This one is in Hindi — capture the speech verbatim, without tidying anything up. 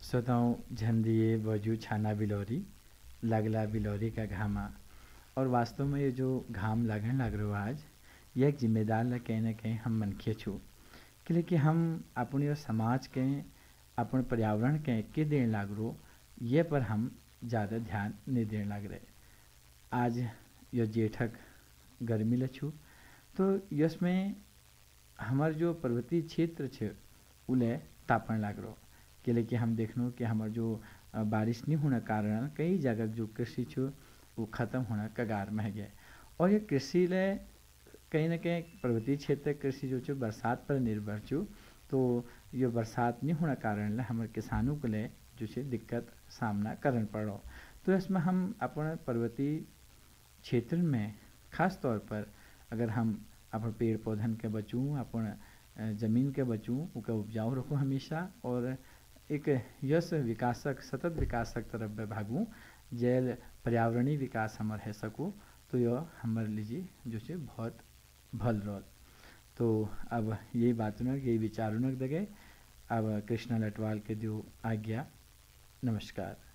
स्वतः झंडिए बजू छाना बिलोरी लगला बिलोरी का घामा। और वास्तव में ये जो घाम लगने लग रहा आज यह एक जिम्मेदार ल कहीं ना कहीं हम मनखे छू कि हम अपने समाज के अपने पर्यावरण के के देने लग रो ये पर हम ज़्यादा ध्यान नहीं देने लग रहे। आज यो जेठक गर्मी ल छू तो इसमें हमार जो पर्वतीय क्षेत्र छे उले तापन लग रो के कि हम देखनो कि हमार जो बारिश नहीं होने कारण कई जगह जो कृषि छो वो ख़त्म होना कगार में गए। और ये कृषि ले कहीं ना कहीं पर्वतीय क्षेत्र कृषि जो छो बरसात पर निर्भर छो तो ये बरसात नहीं होने कारण ले हमारे किसानों के लिए जो छे दिक्कत सामना करना पड़ो। तो इसमें हम अपने पर्वतीय क्षेत्र में खास तौर पर अगर हम अपन पेड़ पौधन के बचूँ अपन ज़मीन के बचूँ उके उपजाऊ रखूँ हमेशा और एक यश विकासक सतत विकासक तरफ भागूँ जेल पर्यावरणीय विकास हमार है सकूँ तो यह हमारे लीजिए जो है बहुत भल रोल। तो अब यही बातों यही विचारों दगे अब कृष्णा लटवाल के जो आज्ञा। नमस्कार।